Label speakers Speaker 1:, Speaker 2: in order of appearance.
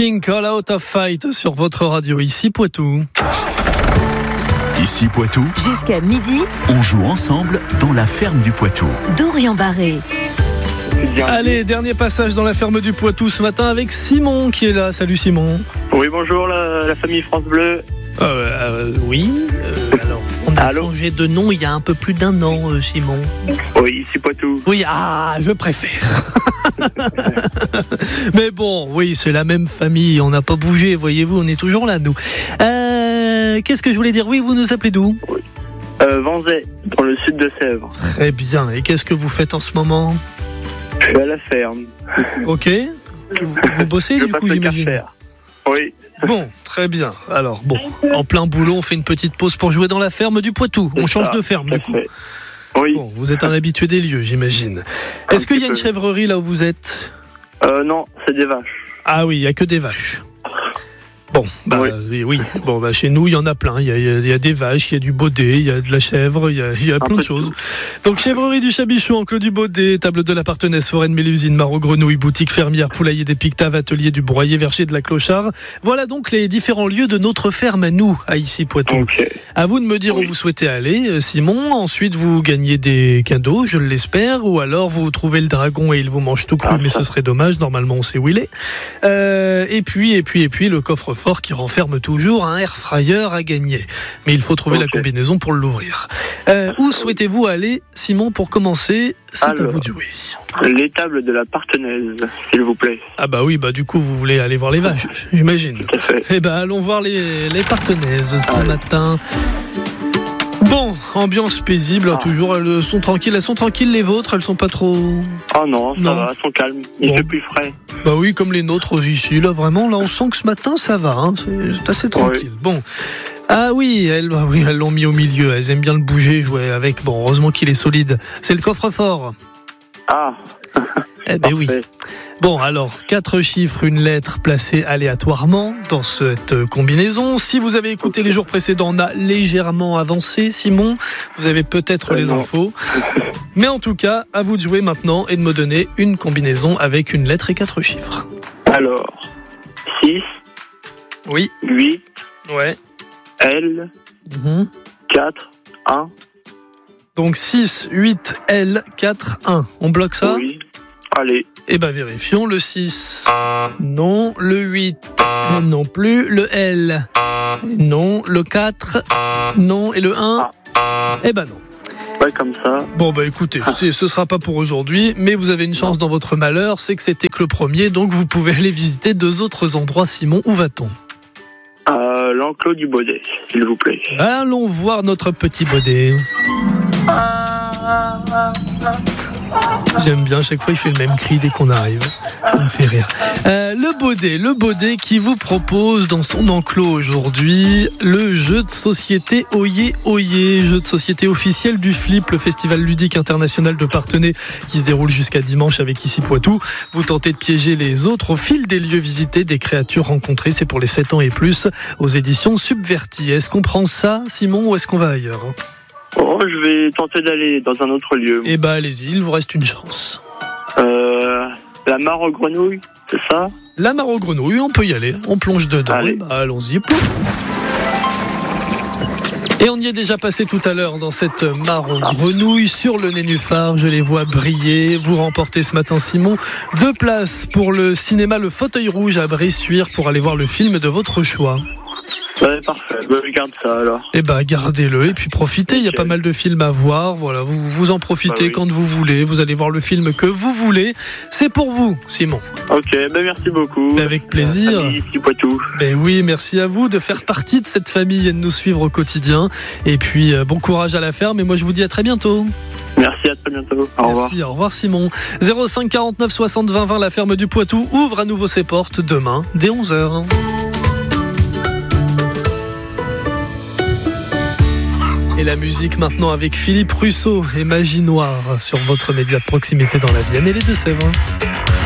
Speaker 1: Pink, All Out of Fight sur votre radio, ici Poitou.
Speaker 2: Ici Poitou,
Speaker 3: jusqu'à midi,
Speaker 2: on joue ensemble dans la ferme du Poitou.
Speaker 3: Dorian Barré.
Speaker 1: Allez, dernier passage dans la ferme du Poitou ce matin avec Simon qui est là. Salut Simon.
Speaker 4: Oui, bonjour la famille France Bleu.
Speaker 1: Oui, alors on a changé de nom il y a un peu plus d'un an, Simon.
Speaker 4: Oui, ici Poitou.
Speaker 1: Oui, je préfère. Mais bon, oui, c'est la même famille, on n'a pas bougé, voyez-vous, on est toujours là, nous. Qu'est-ce que je voulais dire? Oui, vous nous appelez d'où?
Speaker 4: Vanzay, dans le sud de Sèvres.
Speaker 1: Très bien, et qu'est-ce que vous faites en ce moment?
Speaker 4: Je suis à la ferme.
Speaker 1: Ok, vous bossez du coup, j'imagine.
Speaker 4: Oui.
Speaker 1: Bon, très bien. Alors, en plein boulot, on fait une petite pause pour jouer dans la ferme du Poitou. On change de ferme, du coup.
Speaker 4: Oui.
Speaker 1: Bon, vous êtes un habitué des lieux, j'imagine. Est-ce qu'il y a une chèvrerie là où vous êtes?
Speaker 4: Non, c'est des vaches.
Speaker 1: Ah oui, il n'y a que des vaches. Bon, oui. Bon, chez nous, il y en a plein. Il y a des vaches, il y a du baudet, il y a de la chèvre, il y a plein de choses. Donc, chèvrerie du Chabichou, enclos du Baudet, table de la Partenaise, forêt de Mélusine, Maro Grenouille, boutique fermière, poulailler des Pictaves, atelier du Broyer, verger de la Clochard. Voilà donc les différents lieux de notre ferme à nous, à ici Poitou.
Speaker 4: Okay.
Speaker 1: À vous de me dire où vous souhaitez aller, Simon. Ensuite, vous gagnez des cadeaux, je l'espère, ou alors vous trouvez le dragon et il vous mange tout cru, mais ce serait dommage. Normalement, on sait où il est. Et puis, le coffre-fort qui renferme toujours un air fryer à gagner. Mais il faut trouver la combinaison pour l'ouvrir. Où souhaitez-vous aller, Simon, pour commencer? C'est à vous de jouer.
Speaker 4: L'étable de la Partenaise, s'il vous plaît.
Speaker 1: Ah bah oui, du coup, vous voulez aller voir les vaches, j'imagine.
Speaker 4: Tout à fait.
Speaker 1: Eh ben, allons voir les Partenaises ce matin. Bon, ambiance paisible, toujours. Elles sont tranquilles les vôtres, elles sont pas trop...
Speaker 4: Oh non, ça va, elles sont calmes. Il fait plus frais.
Speaker 1: Bah oui, comme les nôtres ici, là, vraiment, là, on sent que ce matin, ça va, hein, c'est assez tranquille. Oui. Bon. Ah oui, elles l'ont mis au milieu, elles aiment bien le bouger, jouer avec. Bon, heureusement qu'il est solide. C'est le coffre-fort.
Speaker 4: Ah.
Speaker 1: Eh ben oui. Bon, alors, 4 chiffres, une lettre placée aléatoirement dans cette combinaison. Si vous avez écouté les jours précédents, on a légèrement avancé, Simon. Vous avez peut-être les infos. Mais en tout cas, à vous de jouer maintenant et de me donner une combinaison avec une lettre et 4 chiffres.
Speaker 4: Alors, 6.
Speaker 1: Oui.
Speaker 4: 8.
Speaker 1: Ouais.
Speaker 4: L. 4. 1.
Speaker 1: Donc 6, 8, L, 4, 1. On bloque ça?
Speaker 4: Oui. Allez.
Speaker 1: Eh ben vérifions. Le 6, non. Le 8, non plus. Le L, non. Le 4, non. Et le 1, eh ben non.
Speaker 4: Ouais, comme ça.
Speaker 1: Bon écoutez, ce sera pas pour aujourd'hui, mais vous avez une chance dans votre malheur, c'est que c'était que le premier, donc vous pouvez aller visiter 2 autres endroits. Simon, où va-t-on?
Speaker 4: L'enclos du Baudet, s'il vous plaît.
Speaker 1: Allons voir notre petit Baudet. J'aime bien, chaque fois il fait le même cri dès qu'on arrive. Ça me fait rire. Le Baudet qui vous propose dans son enclos aujourd'hui le jeu de société Oyez Oyez, jeu de société officiel du FLIP, le Festival ludique international de Parthenay qui se déroule jusqu'à dimanche avec ici Poitou. Vous tentez de piéger les autres au fil des lieux visités, des créatures rencontrées. C'est pour les 7 ans et plus aux éditions Subverti. Est-ce qu'on prend ça, Simon, ou est-ce qu'on va ailleurs?
Speaker 4: Je vais tenter d'aller dans un autre lieu.
Speaker 1: Eh ben allez-y, il vous reste une chance.
Speaker 4: La mare aux grenouilles, c'est ça?
Speaker 1: La mare aux grenouilles, on peut y aller. On plonge dedans. Allons-y. Et on y est déjà passé tout à l'heure dans cette mare aux grenouilles sur le nénuphar. Je les vois briller. Vous remportez ce matin, Simon, 2 places pour le cinéma Le Fauteuil Rouge à Bressuire pour aller voir le film de votre choix.
Speaker 4: Ouais, parfait. Je garde ça alors.
Speaker 1: Eh ben, gardez-le et puis profitez. Il y a pas mal de films à voir. Voilà, vous en profitez quand vous voulez. Vous allez voir le film que vous voulez. C'est pour vous, Simon.
Speaker 4: Ok, merci beaucoup.
Speaker 1: Avec plaisir.
Speaker 4: Ici Poitou.
Speaker 1: Oui, merci à vous de faire partie de cette famille et de nous suivre au quotidien. Et puis, bon courage à la ferme. Et moi, je vous dis à très bientôt.
Speaker 4: Merci, à très bientôt. Au revoir.
Speaker 1: Merci, au revoir Simon. 05 49 60 20 20, la ferme du Poitou ouvre à nouveau ses portes demain dès 11h. Et la musique maintenant avec Philippe Russo et Magie Noire sur votre média de proximité dans la Vienne et les Deux-Sèvres.